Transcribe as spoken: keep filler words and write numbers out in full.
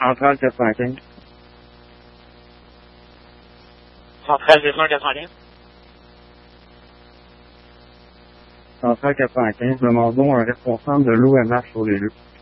Centrale quatre-vingt-quinze. Centrale zéro un quatre-vingt-quinze. Centrale quatre-vingt-quinze, demandons un responsable de l'O M H sur les lieux.